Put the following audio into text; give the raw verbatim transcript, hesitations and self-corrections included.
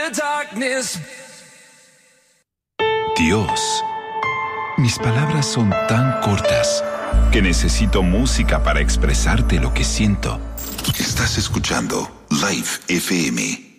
Dios, mis palabras son tan cortas que necesito música para expresarte lo que siento. Estás escuchando Live F M.